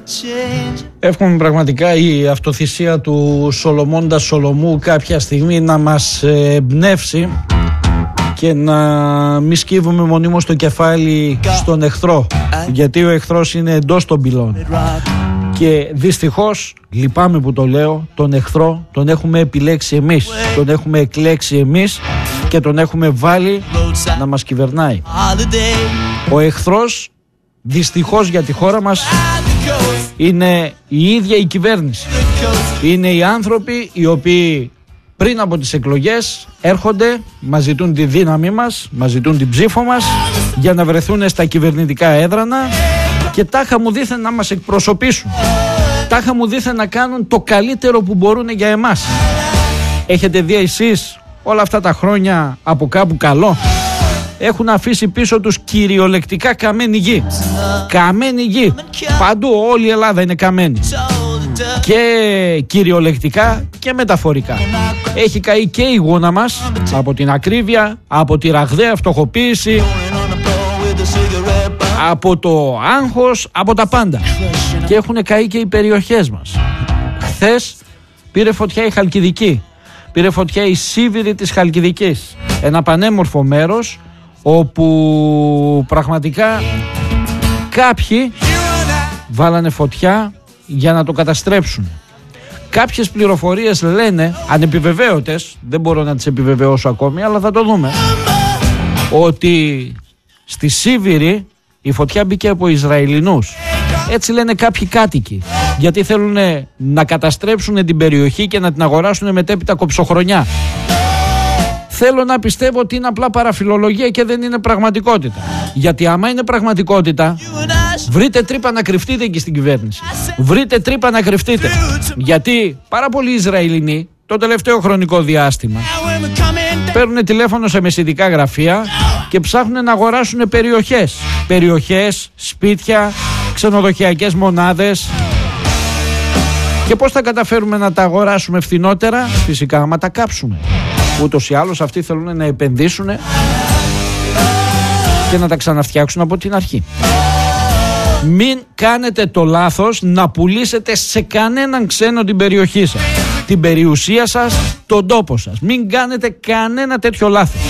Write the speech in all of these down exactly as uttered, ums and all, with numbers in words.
Εύχομαι πραγματικά η αυτοθυσία του Σολομώντα Σολομού κάποια στιγμή να μας εμπνεύσει και να μη σκύβουμε μονίμως το κεφάλι στον εχθρό, γιατί ο εχθρός είναι εντός των πυλών. Και δυστυχώς, λυπάμαι που το λέω, τον εχθρό τον έχουμε επιλέξει εμείς, τον έχουμε εκλέξει εμείς και τον έχουμε βάλει να μας κυβερνάει. Ο εχθρός, δυστυχώς για τη χώρα μας, είναι η ίδια η κυβέρνηση. Είναι οι άνθρωποι οι οποίοι πριν από τις εκλογές έρχονται, μας ζητούν τη δύναμή μας, μας ζητούν την ψήφο μας για να βρεθούν στα κυβερνητικά έδρανα και τάχα μου δήθεν να μας εκπροσωπήσουν. Τάχα μου δήθεν να κάνουν το καλύτερο που μπορούν για εμάς. Έχετε δει εσείς όλα αυτά τα χρόνια από κάπου καλό? Έχουν αφήσει πίσω τους κυριολεκτικά καμένη γη. Καμένη γη. Παντού όλη η Ελλάδα είναι καμένη. Και κυριολεκτικά και μεταφορικά. Έχει καεί και η γούνα μας από την ακρίβεια, από τη ραγδαία φτωχοποίηση, από το άγχος, από τα πάντα. Και έχουν καεί και οι περιοχές μας. Χθες πήρε φωτιά η Χαλκιδική, πήρε φωτιά η Σίβηρη της Χαλκιδικής. Ένα πανέμορφο μέρος όπου πραγματικά κάποιοι βάλανε φωτιά για να το καταστρέψουν. Κάποιες πληροφορίες λένε, ανεπιβεβαίωτες, δεν μπορώ να τις επιβεβαιώσω ακόμη, αλλά θα το δούμε, ότι στη Σίβηρη η φωτιά μπήκε από Ισραηλινούς. Έτσι λένε κάποιοι κάτοικοι, γιατί θέλουν να καταστρέψουν την περιοχή και να την αγοράσουν μετέπειτα κοψοχρονιά. Θέλω να πιστεύω ότι είναι απλά παραφιλολογία και δεν είναι πραγματικότητα. Γιατί άμα είναι πραγματικότητα, βρείτε τρύπα να κρυφτείτε εκεί στην κυβέρνηση. Βρείτε τρύπα να κρυφτείτε. Γιατί πάρα πολλοί Ισραηλινοί το τελευταίο χρονικό διάστημα παίρνουν τηλέφωνο σε μεσητικά γραφεία και ψάχνουν να αγοράσουν περιοχές. Περιοχές, σπίτια, ξενοδοχειακές μονάδες. Και πώς θα καταφέρουμε να τα αγοράσουμε φθηνότερα? Φυσικά άμα τα κάψουμε. Ούτως ή άλλως αυτοί θέλουν να επενδύσουν και να τα ξαναφτιάξουν από την αρχή. Μην κάνετε το λάθος να πουλήσετε σε κανέναν ξένο την περιοχή σας, την περιουσία σας, τον τόπο σας. Μην κάνετε κανένα τέτοιο λάθος.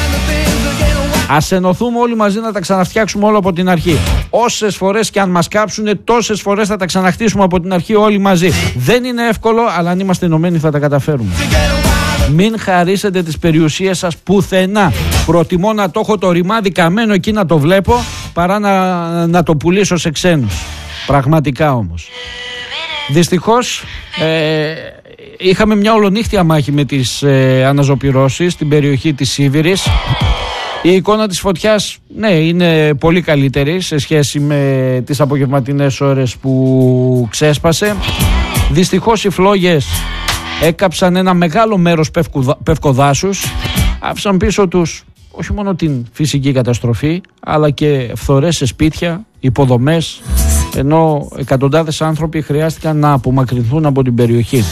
Ας ενωθούμε όλοι μαζί να τα ξαναφτιάξουμε όλο από την αρχή. Όσες φορές και αν μας κάψουν, τόσες φορές θα τα ξαναχτίσουμε από την αρχή όλοι μαζί. Δεν είναι εύκολο, αλλά αν είμαστε ενωμένοι θα τα καταφέρουμε. Μην χαρίσετε τις περιουσίες σας πουθενά. Προτιμώ να το έχω το ρημάδι καμένο εκεί να το βλέπω, παρά να, να το πουλήσω σε ξένους. Πραγματικά όμως. Δυστυχώς ε, είχαμε μια ολονύχτια μάχη με τις ε, αναζωπυρώσεις στην περιοχή της Σίβηρης. Η εικόνα της φωτιάς, ναι, είναι πολύ καλύτερη σε σχέση με τις απογευματινές ώρες που ξέσπασε. Δυστυχώς οι φλόγες έκαψαν ένα μεγάλο μέρος πευκοδάσους, άφησαν πίσω τους όχι μόνο την φυσική καταστροφή, αλλά και φθορές σε σπίτια, υποδομές, ενώ εκατοντάδες άνθρωποι χρειάστηκαν να απομακρυνθούν από την περιοχή.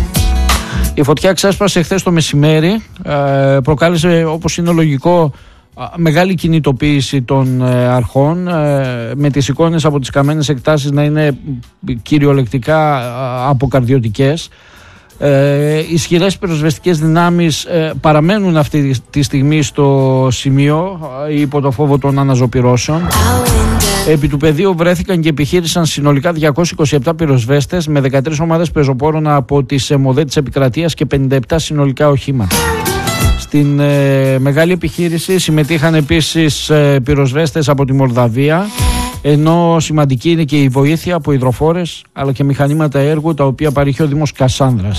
Η φωτιά ξέσπασε χθες το μεσημέρι, προκάλεσε, όπως είναι λογικό, μεγάλη κινητοποίηση των αρχών, με τις εικόνες από τις καμένες εκτάσεις να είναι κυριολεκτικά αποκαρδιωτικές. Ε, ισχυρές πυροσβεστικές δυνάμεις ε, παραμένουν αυτή τη στιγμή στο σημείο ε, υπό το φόβο των αναζωπυρώσεων. Επί του πεδίου βρέθηκαν και επιχείρησαν συνολικά διακόσιοι είκοσι επτά πυροσβέστες με δεκατρείς ομάδες πεζοπόρων από τις ΕΜΟΔΕ της επικρατείας και πενήντα επτά συνολικά οχήματα. Στην ε, μεγάλη επιχείρηση συμμετείχαν επίσης ε, πυροσβέστες από τη Μολδαβία, ενώ σημαντική είναι και η βοήθεια από υδροφόρες αλλά και μηχανήματα έργου τα οποία παρήχε ο Δήμος Κασάνδρας.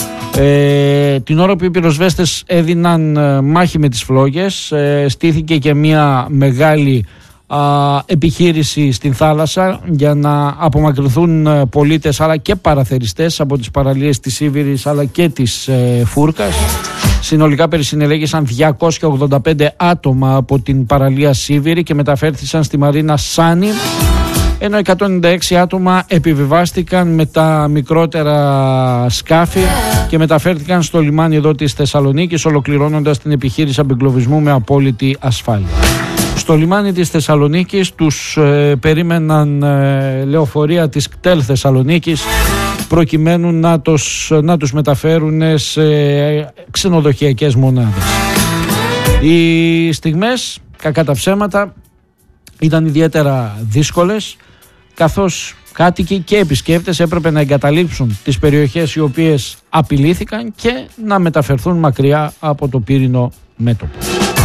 Ε, την ώρα που οι πυροσβέστες έδιναν ε, μάχη με τις φλόγες, ε, στήθηκε και μια μεγάλη α, επιχείρηση στην θάλασσα για να απομακρυνθούν ε, πολίτες αλλά και παραθεριστές από τις παραλίες της Σίβηρης αλλά και της ε, Φούρκας. Συνολικά περισυνελέγησαν διακόσια ογδόντα πέντε άτομα από την παραλία Σίβηρη και μεταφέρθησαν στη Μαρίνα Σάνι, ενώ εκατόν ενενήντα έξι άτομα επιβιβάστηκαν με τα μικρότερα σκάφη και μεταφέρθηκαν στο λιμάνι εδώ της Θεσσαλονίκης, ολοκληρώνοντας την επιχείρηση απεγκλωβισμού με απόλυτη ασφάλεια. Στο λιμάνι της Θεσσαλονίκης τους ε, περίμεναν ε, λεωφορεία της ΚΤΕΛ Θεσσαλονίκης προκειμένου να τους, να τους μεταφέρουν σε ξενοδοχειακές μονάδες. Οι στιγμές, κακά τα ψέματα, ήταν ιδιαίτερα δύσκολες, καθώς κάτοικοι και επισκέπτες έπρεπε να εγκαταλείψουν τις περιοχές οι οποίες απειλήθηκαν και να μεταφερθούν μακριά από το πύρινο μέτωπο.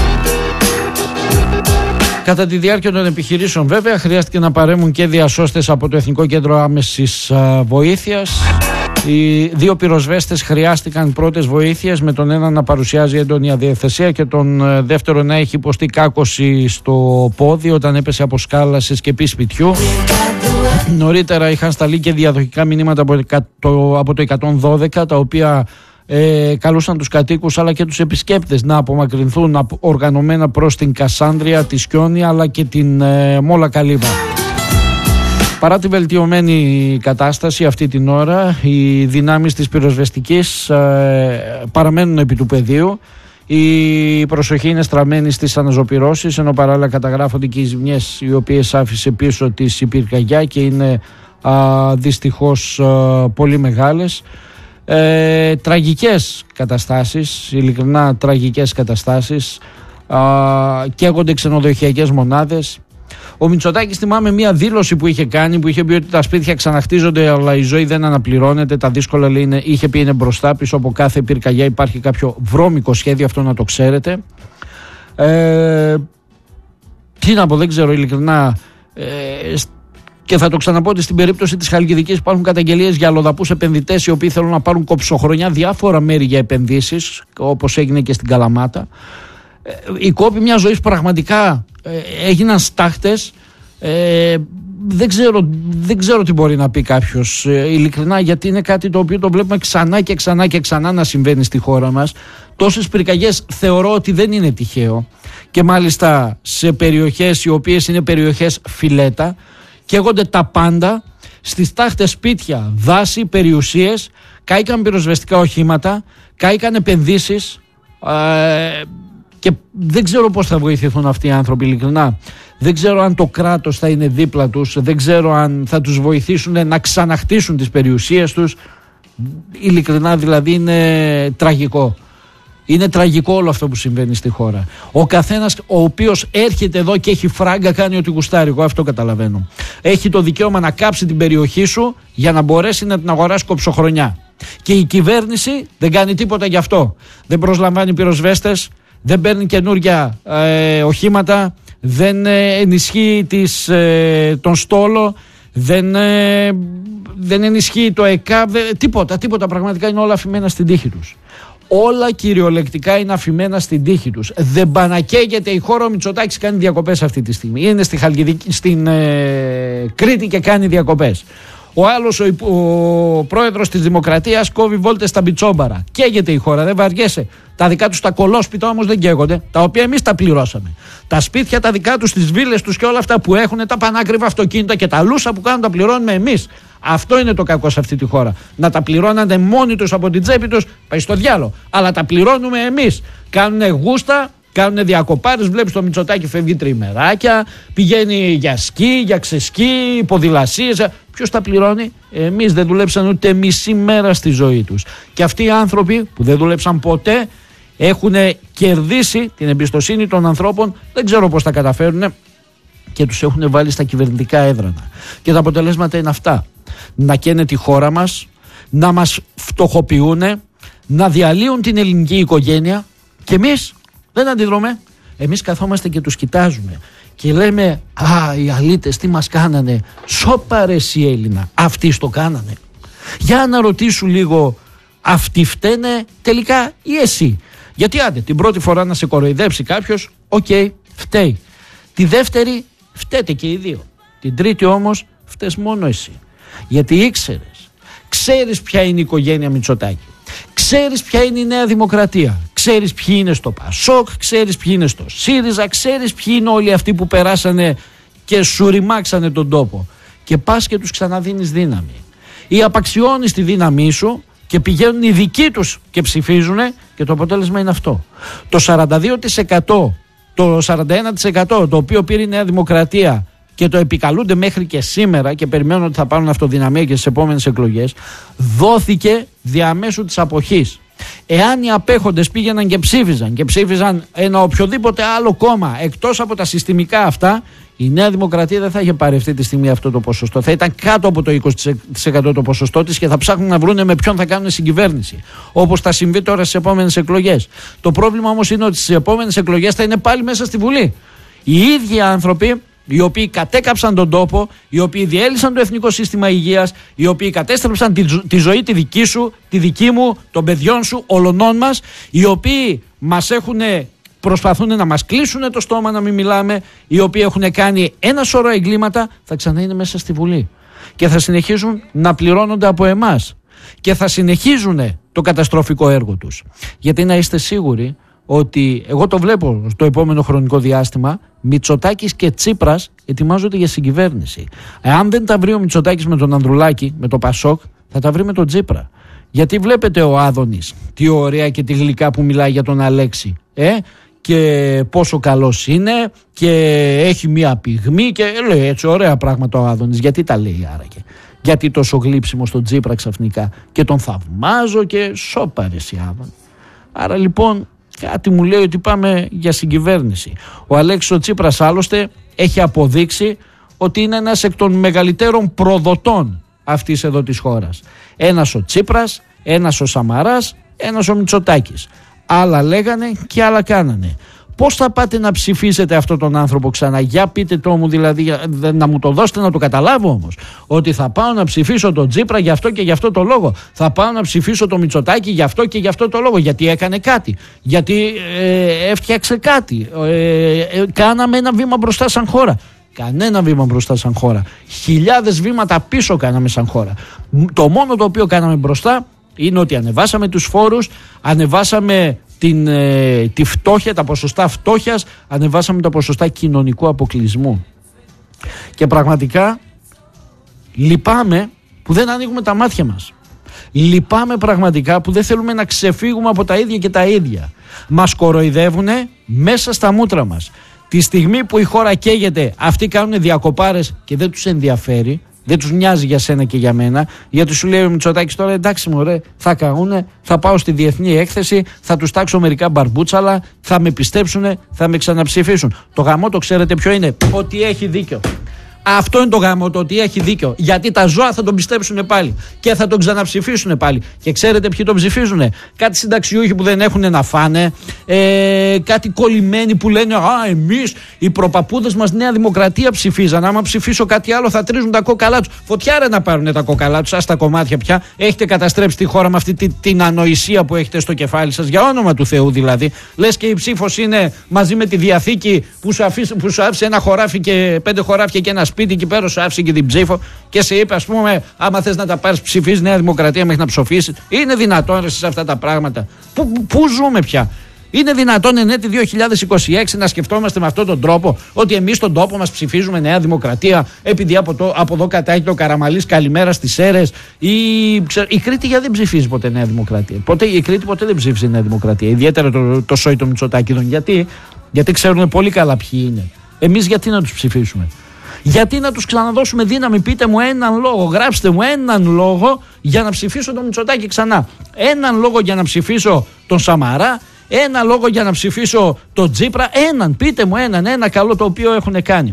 Κατά τη διάρκεια των επιχειρήσεων βέβαια χρειάστηκε να παρέμβουν και διασώστες από το Εθνικό Κέντρο Άμεσης Βοήθειας. Οι δύο πυροσβέστες χρειάστηκαν πρώτες βοήθειες, με τον ένα να παρουσιάζει έντονη αδιαθεσία και τον δεύτερο να έχει υποστεί κάκωση στο πόδι όταν έπεσε από σκάλα σε σκεπή σπιτιού. Νωρίτερα είχαν σταλεί και διαδοχικά μηνύματα από το εκατόν δώδεκα, τα οποία ε, καλούσαν τους κατοίκους αλλά και τους επισκέπτες να απομακρυνθούν οργανωμένα προς την Κασάνδρεια, τη Σκιώνη αλλά και την ε, Μόλα Καλύβα. Παρά τη βελτιωμένη κατάσταση αυτή την ώρα, οι δυνάμεις της πυροσβεστικής ε, παραμένουν επί του πεδίου. Η προσοχή είναι στραμμένη στις αναζωπυρώσεις, ενώ παράλληλα καταγράφονται και οι ζημιές οι οποίες άφησε πίσω της η πυρκαγιά και είναι α, δυστυχώς α, πολύ μεγάλες. Ε, τραγικές καταστάσεις, ειλικρινά τραγικές καταστάσεις, α, καίγονται ξενοδοχειακές μονάδες. Ο Μητσοτάκης, θυμάμαι μια δήλωση που είχε κάνει, που είχε πει ότι τα σπίτια ξαναχτίζονται αλλά η ζωή δεν αναπληρώνεται, τα δύσκολα λέει, είναι, είχε πει είναι μπροστά, πίσω από κάθε πυρκαγιά υπάρχει κάποιο βρώμικο σχέδιο, αυτό να το ξέρετε. Ε, τι να πω, δεν ξέρω ειλικρινά, ε, και θα το ξαναπώ ότι στην περίπτωση της Χαλκιδικής υπάρχουν καταγγελίες για αλλοδαπούς επενδυτές οι οποίοι θέλουν να πάρουν κοψοχρονιά διάφορα μέρη για επενδύσεις, όπως έγινε και στην Καλαμάτα. Ε, οι κόποι μιας ζωής πραγματικά ε, έγιναν στάχτες. Ε, δεν, ξέρω, δεν ξέρω τι μπορεί να πει κάποιος ε, ειλικρινά, γιατί είναι κάτι το οποίο το βλέπουμε ξανά και ξανά και ξανά να συμβαίνει στη χώρα μας. Τόσες πυρκαγιές θεωρώ ότι δεν είναι τυχαίο, και μάλιστα σε περιοχές οι οποίες είναι περιοχές φιλέτα. Καίγονται τα πάντα, στις τάχτες σπίτια, δάση, περιουσίες, κάηκαν πυροσβεστικά οχήματα, κάηκαν επενδύσεις, ε, και δεν ξέρω πώς θα βοηθηθούν αυτοί οι άνθρωποι ειλικρινά. Δεν ξέρω αν το κράτος θα είναι δίπλα τους, δεν ξέρω αν θα τους βοηθήσουν να ξαναχτίσουν τις περιουσίες τους. Ειλικρινά δηλαδή είναι τραγικό. Είναι τραγικό όλο αυτό που συμβαίνει στη χώρα. Ο καθένας ο οποίος έρχεται εδώ και έχει φράγκα κάνει ό,τι γουστάρει, εγώ αυτό καταλαβαίνω. Έχει το δικαίωμα να κάψει την περιοχή σου για να μπορέσει να την αγοράσει κοψοχρονιά. Και η κυβέρνηση δεν κάνει τίποτα γι' αυτό. Δεν προσλαμβάνει πυροσβέστες, δεν παίρνει καινούργια ε, οχήματα, δεν ε, ενισχύει τις, ε, τον στόλο, δεν, ε, δεν ενισχύει το ΕΚΑΒ, ε, τίποτα, τίποτα, πραγματικά είναι όλα αφημένα στην τύχη τους. Όλα κυριολεκτικά είναι αφημένα στην τύχη τους. Δεν πανακαίγεται η χώρα. Ο Μητσοτάκης κάνει διακοπές αυτή τη στιγμή. Είναι στη Χαλκιδική, στην ε, Κρήτη και κάνει διακοπές. Ο άλλος, ο, ο πρόεδρος της Δημοκρατίας, κόβει βόλτες στα μπιτσόμπαρα. Καίγεται η χώρα, δεν βαριέσαι. Τα δικά τους τα κολόσπιτα όμως δεν καίγονται, τα οποία εμείς τα πληρώσαμε. Τα σπίτια τα δικά τους, τις βίλες τους και όλα αυτά που έχουν, τα πανάκριβα αυτοκίνητα και τα λούσα που κάνουν τα πληρώνουμε εμείς. Αυτό είναι το κακό σε αυτή τη χώρα. Να τα πληρώνατε μόνοι τους από την τσέπη τους, πάει στο διάλο. Αλλά τα πληρώνουμε εμείς. Κάνουνε γούστα, κάνουνε διακοπάρες. Βλέπεις το Μητσοτάκη φεύγει τριμεράκια, πηγαίνει για σκι, για ξεσκι, ποδηλασίες. Ποιος τα πληρώνει? Εμείς. Δεν δουλέψαν ούτε μισή μέρα στη ζωή τους. Και αυτοί οι άνθρωποι που δεν δουλέψαν ποτέ έχουν κερδίσει την εμπιστοσύνη των ανθρώπων. Δεν ξέρω πώς τα καταφέρουν και τους έχουν βάλει στα κυβερνητικά έδρανα. Και τα αποτελέσματα είναι αυτά. Να καίνε τη χώρα μας, να μας φτωχοποιούν, να διαλύουν την ελληνική οικογένεια, και εμείς δεν αντιδρούμε. Εμείς καθόμαστε και τους κοιτάζουμε και λέμε, α, οι αλήτες τι μας κάνανε. Σώπα ρε εσύ Έλληνα, αυτοί το κάνανε. Για να ρωτήσου λίγο, αυτοί φταίνε τελικά ή εσύ? Γιατί άντε την πρώτη φορά να σε κοροϊδέψει κάποιος, οκ, okay, φταίει. Τη δεύτερη φταίτε και οι δύο. Την τρίτη όμως φταίς μόνο εσύ. Γιατί ήξερες, ξέρεις ποια είναι η οικογένεια Μητσοτάκη, ξέρεις ποια είναι η Νέα Δημοκρατία, ξέρεις ποιοι είναι στο Πασόκ, ξέρεις ποιοι είναι στο ΣΥΡΙΖΑ, ξέρεις ποιοι είναι όλοι αυτοί που περάσανε και σου ρημάξανε τον τόπο, και πας και τους ξαναδίνεις δύναμη. Ή απαξιώνεις τη δύναμή σου και πηγαίνουν οι δικοί τους και ψηφίζουν, και το αποτέλεσμα είναι αυτό. Το σαράντα δύο τοις εκατό το σαράντα ένα τοις εκατό το οποίο πήρε η Νέα Δημοκρατία και το επικαλούνται μέχρι και σήμερα και περιμένουν ότι θα πάρουν αυτοδυναμία και στις επόμενες εκλογές, δόθηκε διαμέσου της αποχής. Εάν οι απέχοντες πήγαιναν και ψήφιζαν και ψήφιζαν ένα οποιοδήποτε άλλο κόμμα εκτός από τα συστημικά αυτά, η Νέα Δημοκρατία δεν θα είχε πάρει αυτή τη στιγμή αυτό το ποσοστό. Θα ήταν κάτω από το είκοσι τοις εκατό το ποσοστό της και θα ψάχνουν να βρουν με ποιον θα κάνουν συγκυβέρνηση. Όπως θα συμβεί τώρα στις επόμενες εκλογές. Το πρόβλημα όμως είναι ότι στις επόμενες εκλογές θα είναι πάλι μέσα στη Βουλή οι ίδιοι άνθρωποι οι οποίοι κατέκαψαν τον τόπο, οι οποίοι διέλυσαν το Εθνικό Σύστημα Υγείας, οι οποίοι κατέστρεψαν τη, τη ζωή τη δική σου, τη δική μου, των παιδιών σου, ολονών μας, οι οποίοι μας έχουν, προσπαθούν να μας κλείσουν το στόμα να μην μιλάμε, οι οποίοι έχουν κάνει ένα σωρό εγκλήματα, θα ξανά είναι μέσα στη Βουλή και θα συνεχίζουν να πληρώνονται από εμάς και θα συνεχίζουν το καταστροφικό έργο τους. Γιατί να είστε σίγουροι ότι εγώ το βλέπω στο επόμενο χρονικό διάστημα, Μητσοτάκης και Τσίπρας ετοιμάζονται για συγκυβέρνηση. Εάν δεν τα βρει ο Μητσοτάκης με τον Ανδρουλάκη, με τον Πασόκ, θα τα βρει με τον Τσίπρα. Γιατί βλέπετε ο Άδωνης, τι ωραία και τι γλυκά που μιλάει για τον Αλέξη, ε? Και πόσο καλός είναι και έχει μία πυγμή και λέει έτσι ωραία πράγματα ο Άδωνης. Γιατί τα λέει άραγε? Γιατί τόσο γλύψιμο στον Τσίπρα ξαφνικά και τον θαυμάζω και σώπαρες η Άδωνη. Άρα λοιπόν κάτι μου λέει ότι πάμε για συγκυβέρνηση. Ο Αλέξης ο Τσίπρας άλλωστε έχει αποδείξει ότι είναι ένας εκ των μεγαλύτερων προδοτών αυτής εδώ της χώρας. Ένας ο Τσίπρας, ένας ο Σαμαράς, ένας ο Μητσοτάκης. Άλλα λέγανε και άλλα κάνανε. Πώς θα πάτε να ψηφίσετε αυτόν τον άνθρωπο ξανά? Για πείτε το μου δηλαδή, να μου το δώσετε να το καταλάβω όμως. Ότι θα πάω να ψηφίσω τον Τσίπρα γι' αυτό και γι' αυτό το λόγο. Θα πάω να ψηφίσω τον Μητσοτάκη γι' αυτό και γι' αυτό το λόγο. Γιατί έκανε κάτι. Γιατί ε, έφτιαξε κάτι. Ε, ε, κάναμε ένα βήμα μπροστά σαν χώρα. Κανένα βήμα μπροστά σαν χώρα. Χιλιάδες βήματα πίσω κάναμε σαν χώρα. Το μόνο το οποίο κάναμε μπροστά είναι ότι ανεβάσαμε τους φόρους, ανεβάσαμε την, ε, τη φτώχεια, τα ποσοστά φτώχειας, ανεβάσαμε τα ποσοστά κοινωνικού αποκλεισμού. Και πραγματικά λυπάμαι που δεν ανοίγουμε τα μάτια μας. Λυπάμαι πραγματικά που δεν θέλουμε να ξεφύγουμε από τα ίδια και τα ίδια. Μας κοροϊδεύουνε μέσα στα μούτρα μας. Τη στιγμή που η χώρα καίγεται, αυτοί κάνουν διακοπάρες και δεν τους ενδιαφέρει. Δεν τους νοιάζει για σένα και για μένα, γιατί σου λέει ο Μητσοτάκης τώρα εντάξει μωρέ, θα καούνε, θα πάω στη διεθνή έκθεση, θα τους τάξω μερικά μπαρμπούτσαλα, θα με πιστέψουνε, θα με ξαναψηφίσουν. Το γαμό το ξέρετε ποιο είναι? Ότι έχει δίκιο. Αυτό είναι το γάμο, το ότι έχει δίκιο. Γιατί τα ζώα θα τον πιστέψουν πάλι και θα τον ξαναψηφίσουν πάλι. Και ξέρετε ποιοι τον ψηφίζουν? Κάτι συνταξιούχοι που δεν έχουν να φάνε, ε, κάτι κολλημένοι που λένε α, εμείς οι προπαπούδες μας Νέα Δημοκρατία ψηφίζαν. Άμα ψηφίσω κάτι άλλο θα τρίζουν τα κόκαλά τους. Φωτιά ρε να πάρουν τα κόκαλά τους, ας τα κομμάτια πια. Έχετε καταστρέψει τη χώρα με αυτή την, την ανοησία που έχετε στο κεφάλι σας. Για όνομα του Θεού δηλαδή. Λες και η ψήφος είναι μαζί με τη Διαθήκη που σου, αφήσει, που σου άφησε ένα χωράφι και πέντε χωράφια και ένα σπίτι εκεί πέρα, σου άφησε και την ψήφο και σε είπε, ας πούμε, άμα θες να τα πάρεις, ψηφίσεις Νέα Δημοκρατία μέχρι να ψοφήσεις. Είναι δυνατόν ρε σε αυτά τα πράγματα? Πού, πού ζούμε πια? Είναι δυνατόν εν έτη δύο χιλιάδες είκοσι έξι να σκεφτόμαστε με αυτόν τον τρόπο ότι εμείς στον τόπο μας ψηφίζουμε Νέα Δημοκρατία επειδή από, το, από εδώ κατάγει το Καραμαλής καλημέρα στις Σέρρες? Η, η Κρήτη για δεν ψηφίζει ποτέ Νέα Δημοκρατία. Ποτέ, η Κρήτη ποτέ δεν ψήφισε Νέα Δημοκρατία. Ιδιαίτερα το, το σόι των Μητσοτάκηδων. Γιατί? Γιατί ξέρουν πολύ καλά ποιοι είναι. Εμείς γιατί να τους ψηφίσουμε? Γιατί να τους ξαναδώσουμε δύναμη? Πείτε μου έναν λόγο, γράψτε μου έναν λόγο για να ψηφίσω τον Μητσοτάκη ξανά. Έναν λόγο για να ψηφίσω τον Σαμαρά. Ένα λόγο για να ψηφίσω τον Τσίπρα. Έναν, πείτε μου έναν, ένα καλό το οποίο έχουν κάνει.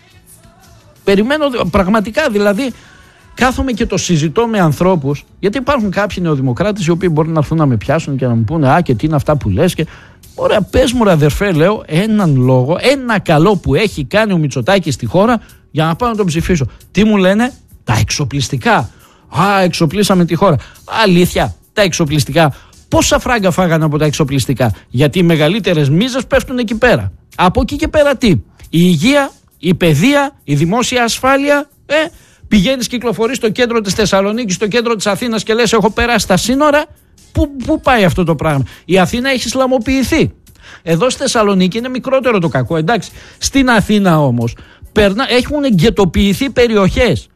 Περιμένω πραγματικά, δηλαδή κάθομαι και το συζητώ με ανθρώπους, γιατί υπάρχουν κάποιοι νεοδημοκράτες οι οποίοι μπορεί να έρθουν να με πιάσουν και να μου πούνε α, και τι είναι αυτά που λες και... Ωραία, πες μου ρε αδερφέ, λέω, έναν λόγο, ένα καλό που έχει κάνει ο Μητσοτάκης στη χώρα για να πάω να τον ψηφίσω. Τι μου λένε? Τα εξοπλιστικά. Α, εξοπλίσαμε τη χώρα. Αλήθεια, τα εξοπλιστικά. Πόσα φράγκα φάγανε από τα εξοπλιστικά? Γιατί οι μεγαλύτερες μίζες πέφτουν εκεί πέρα. Από εκεί και πέρα τι? Η υγεία, η παιδεία, η δημόσια ασφάλεια. Ε, πηγαίνεις, κυκλοφορείς στο κέντρο της Θεσσαλονίκης, στο κέντρο της Αθήνας και λες έχω περάσει τα σύνορα. Πού, πού πάει αυτό το πράγμα? Η Αθήνα έχει σλαμοποιηθεί. Εδώ στη Θεσσαλονίκη είναι μικρότερο το κακό, εντάξει. Στην Αθήνα όμως περνα, έχουν γκετοποιηθεί περιοχές.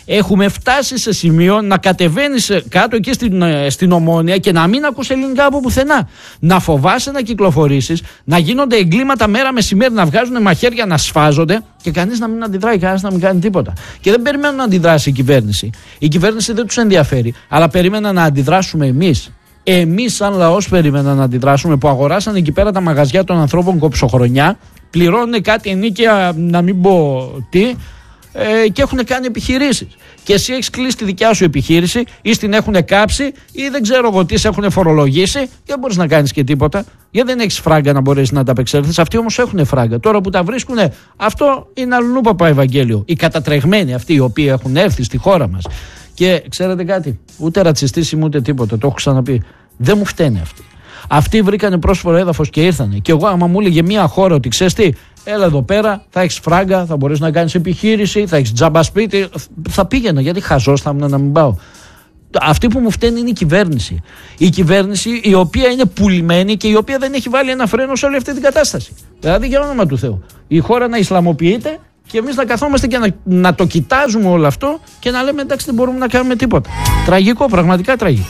Έχουμε φτάσει σε σημείο να κατεβαίνεις κάτω εκεί στην, στην Ομόνια και να μην ακούς ελληνικά από πουθενά. Να φοβάσαι να κυκλοφορήσεις, να γίνονται εγκλήματα μέρα μεσημέρι, να βγάζουν μαχαίρια, να σφάζονται και κανείς να μην αντιδράει, κανείς να μην κάνει τίποτα. Και δεν περιμένουν να αντιδράσει η κυβέρνηση. Η κυβέρνηση δεν τους ενδιαφέρει, αλλά περίμενα να αντιδράσουμε εμείς. Εμείς, σαν λαός, περίμενα να αντιδράσουμε, που αγοράσαν εκεί πέρα τα μαγαζιά των ανθρώπων κοψοχρονιά, πληρώνουν κάτι ενίκαια, να μην πω τι. Ε, και έχουν κάνει επιχειρήσεις. Και εσύ έχεις κλείσει τη δικιά σου επιχείρηση ή την έχουν κάψει ή δεν ξέρω εγώ τι σε έχουν φορολογήσει και δεν μπορείς να κάνεις και τίποτα. Γιατί δεν έχεις φράγκα να μπορέσεις να τα απεξέλθεις. Αυτοί όμως έχουν φράγκα. Τώρα που τα βρίσκουν, αυτό είναι αλλού παπά Ευαγγέλιο. Οι κατατρεγμένοι αυτοί οι οποίοι έχουν έρθει στη χώρα μας. Και ξέρετε κάτι, ούτε ρατσιστής είμαι ούτε τίποτα. Το έχω ξαναπεί. Δεν μου φταίνε αυτοί. Αυτοί βρήκανε πρόσφορο έδαφος και ήρθανε. Και εγώ, άμα μου έλεγε μια χώρα ότι ξέρεις τι, έλα εδώ πέρα, θα έχεις φράγκα, θα μπορείς να κάνεις επιχείρηση, θα έχεις τζάμπα σπίτι, θα πήγαινα. Γιατί χαζός θα ήμουν να μην πάω. Αυτή που μου φταίνει είναι η κυβέρνηση. Η κυβέρνηση η οποία είναι πουλημένη και η οποία δεν έχει βάλει ένα φρένο σε όλη αυτή την κατάσταση. Δηλαδή, για όνομα του Θεού, η χώρα να Ισλαμοποιείται και εμείς να καθόμαστε και να, να το κοιτάζουμε όλο αυτό και να λέμε εντάξει, δεν μπορούμε να κάνουμε τίποτα. Τραγικό, πραγματικά τραγικό.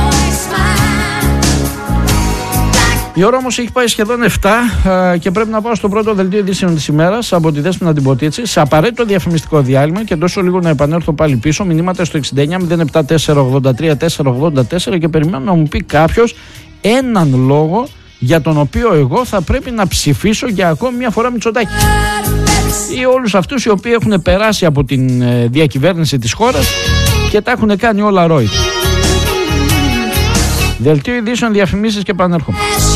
Η ώρα όμως έχει πάει σχεδόν επτά και πρέπει να πάω στο πρώτο δελτίο ειδήσεων της ημέρας από τη Δέσποινα την Ποτίτση σε απαραίτητο διαφημιστικό διάλειμμα και τόσο λίγο να επανέλθω πάλι πίσω. Μηνύματα στο εξήντα εννιά μηδέν επτά τέσσερα ογδόντα τρία τέσσερα ογδόντα τέσσερα και περιμένω να μου πει κάποιος έναν λόγο για τον οποίο εγώ θα πρέπει να ψηφίσω για ακόμη μια φορά Μητσοτάκη. Ή όλους αυτούς οι οποίοι έχουν περάσει από την διακυβέρνηση της χώρας και τα έχουν κάνει όλα ρόι. Δελτίο ειδήσεων, διαφημίσεις και επανέρχομαι.